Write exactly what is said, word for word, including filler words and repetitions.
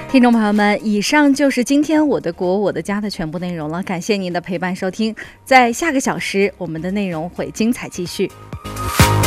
听众朋友们，以上就是今天我的国我的家的全部内容了，感谢您的陪伴收听，在下个小时我们的内容会精彩继续。